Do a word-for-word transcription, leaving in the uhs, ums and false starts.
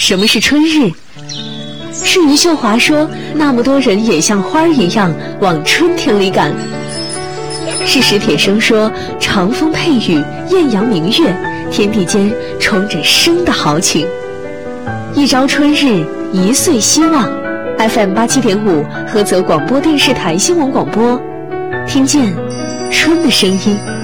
什么是春日？是余秀华说，那么多人也像花儿一样往春天里赶。是史铁生说，长风配雨，艳阳明月，天地间充着生的豪情。一朝春日，一岁希望。F M 八七点五，菏泽广播电视台新闻广播，听见春的声音。